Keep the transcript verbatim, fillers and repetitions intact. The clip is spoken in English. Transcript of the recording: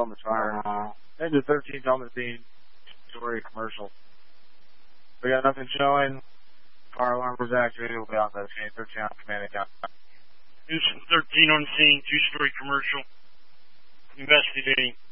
on the fire. Engine thirteen's on the scene. Two-story commercial. We got nothing showing. Car alarm was activated. We'll be on the scene. thirteen on command account. Houston thirteen on the scene. Two-story commercial. Investigating.